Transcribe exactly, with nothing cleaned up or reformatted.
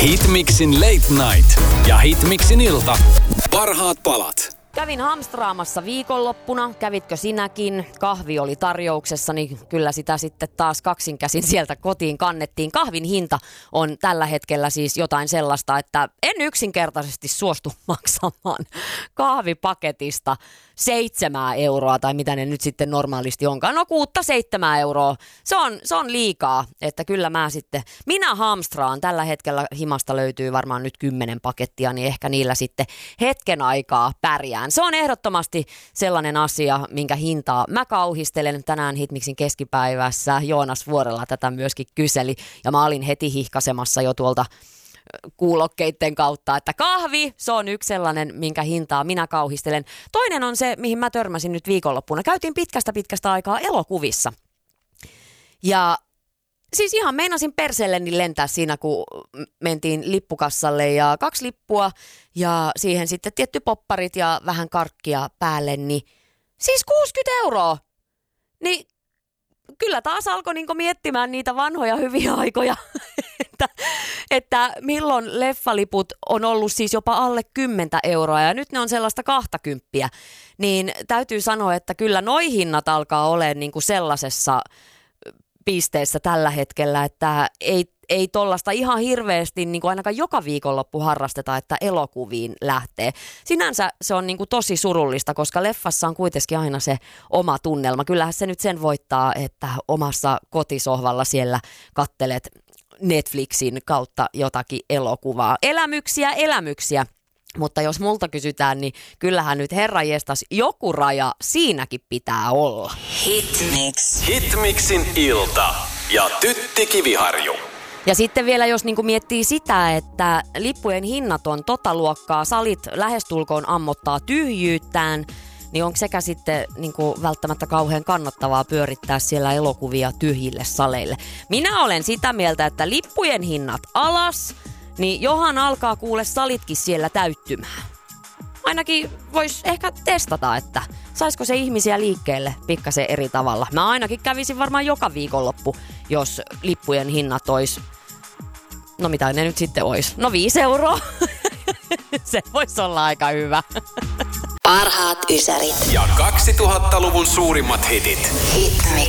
Hitmixin Late Night ja Hitmixin ilta. Parhaat palat. Kävin hamstraamassa viikonloppuna. Kävitkö sinäkin? Kahvi oli tarjouksessa, niin kyllä sitä sitten taas kaksinkäsin sieltä kotiin kannettiin. Kahvin hinta on tällä hetkellä siis jotain sellaista, että en yksinkertaisesti suostu maksamaan kahvipaketista seitsemää euroa, tai mitä ne nyt sitten normaalisti onkaan. No kuutta seitsemää euroa. Se on, se on liikaa, että kyllä mä sitten, minä hamstraan. Tällä hetkellä himasta löytyy varmaan nyt kymmenen pakettia, niin ehkä niillä sitten hetken aikaa pärjää. Se on ehdottomasti sellainen asia, minkä hintaa mä kauhistelen. Tänään Hitmixin keskipäivässä Joonas Vuorella tätä myöskin kyseli. Ja mä olin heti hihkasemassa jo tuolta kuulokkeiden kautta, että kahvi, se on yksi sellainen, minkä hintaa minä kauhistelen. Toinen on se, mihin mä törmäsin nyt viikonloppuna. Käytiin pitkästä pitkästä aikaa elokuvissa. Ja siis ihan meinasin perseelleni lentää siinä, kun mentiin lippukassalle ja kaksi lippua ja siihen sitten tietty popparit ja vähän karkkia päälle, niin siis kuusikymmentä euroa. Niin kyllä taas alkoi niinku miettimään niitä vanhoja hyviä aikoja, että, että milloin leffaliput on ollut siis jopa alle kymmentä euroa ja nyt ne on sellaista kahtakymppiä. Niin täytyy sanoa, että kyllä noi hinnat alkaa olemaan niinku sellaisessa pisteessä tällä hetkellä, että ei, ei tollasta ihan hirveästi niin kuin ainakaan joka viikonloppu harrasteta, että elokuviin lähtee. Sinänsä se on niin kuin tosi surullista, koska leffassa on kuitenkin aina se oma tunnelma. Kyllähän se nyt sen voittaa, että omassa kotisohvalla siellä kattelet Netflixin kautta jotakin elokuvaa. Elämyksiä, elämyksiä. Mutta jos multa kysytään, niin kyllähän nyt herranjestas joku raja siinäkin pitää olla. Hitmix. Hitmixin ilta ja Tytti Kiviharju. Ja sitten vielä jos niinku miettii sitä, että lippujen hinnat on tota luokkaa, salit lähestulkoon ammottaa tyhjyyttään, niin onko sekä sitten niinku välttämättä kauhean kannattavaa pyörittää siellä elokuvia tyhjille saleille. Minä olen sitä mieltä, että lippujen hinnat alas, niin johan alkaa kuule salitkin siellä täyttymään. Ainakin vois ehkä testata, että saisiko se ihmisiä liikkeelle pikkasen eri tavalla. Mä ainakin kävisin varmaan joka viikonloppu, jos lippujen hinnat ois, no mitä ne nyt sitten ois, no viisi euroa. Se voisi olla aika hyvä. Parhaat ysärit. Ja kaksituhattaluvun suurimmat hitit. Hitmix.